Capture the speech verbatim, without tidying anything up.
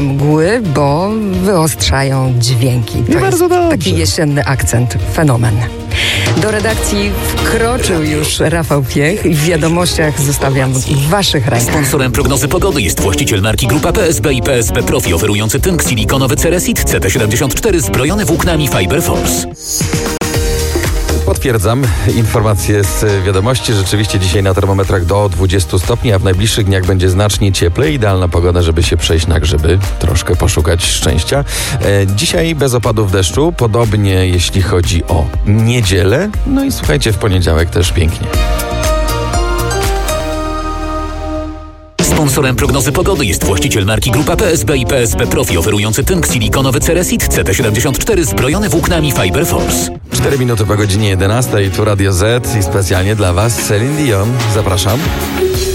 Mgły, bo wyostrzają dźwięki. To I bardzo jest dobrze. taki jesienny akcent. Fenomen. Do redakcji wkroczył już Rafał Piech i w wiadomościach zostawiam w waszych rękach. Sponsorem prognozy pogody jest właściciel marki Grupa P S B i P S B Profi, oferujący tynk silikonowy Ceresit C T siedemdziesiąt cztery zbrojony włóknami Fiber Force. Potwierdzam informacje z wiadomości. Rzeczywiście dzisiaj na termometrach do dwudziestu stopni, a w najbliższych dniach będzie znacznie cieplej. Idealna pogoda, żeby się przejść na grzyby, troszkę poszukać szczęścia. E, dzisiaj bez opadów deszczu, podobnie jeśli chodzi o niedzielę. No i słuchajcie, w poniedziałek też pięknie. Sponsorem prognozy pogody jest właściciel marki Grupa P S B i P S B Profi, oferujący tynk silikonowy Ceresit C T siedemdziesiąt cztery zbrojony włóknami Fiber Force. cztery minuty po godzinie jedenastej, tu Radio Z i specjalnie dla Was Celine Dion. Zapraszam.